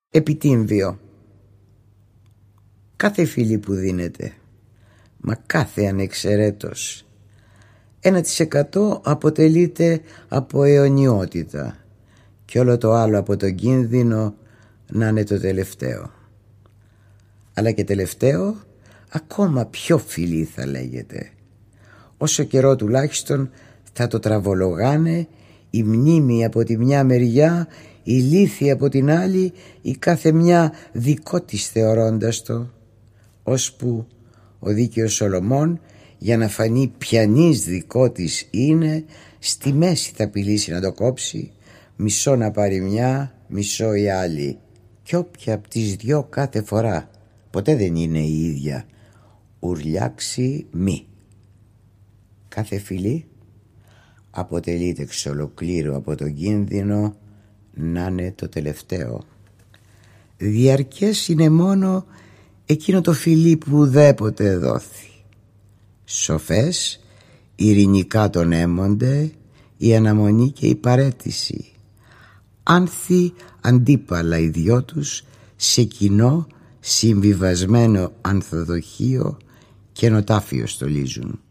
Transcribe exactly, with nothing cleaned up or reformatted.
Επιτύμβιο. Κάθε φιλή που δίνεται, μα κάθε ανεξαιρέτως, ένα της εκατό αποτελείται από αιωνιότητα και όλο το άλλο από τον κίνδυνο να είναι το τελευταίο. Αλλά και τελευταίο ακόμα πιο φιλή θα λέγεται. Όσο καιρό τουλάχιστον θα το τραβολογάνε η μνήμη από τη μια μεριά, η λύθη από την άλλη, η κάθε μια δικό της θεωρώντας το, ώσπου ο δίκαιος Σολομών, για να φανεί ποιανής δικό της είναι, στη μέση θα πηλήσει να το κόψει, μισό να πάρει μια, μισό η άλλη, κι όποια από τις δυο κάθε φορά, ποτέ δεν είναι η ίδια, ουρλιάξει μη. Κάθε φιλή αποτελείται εξ ολοκλήρου από τον κίνδυνο να είναι το τελευταίο. Διαρκές είναι μόνο εκείνο το φιλί που ουδέποτε δόθη. Σοφές ειρηνικά τον έμονται η αναμονή και η παρέτηση. Άνθη αντίπαλα οι δυο τους σε κοινό συμβιβασμένο ανθοδοχείο και νοτάφιο στολίζουν.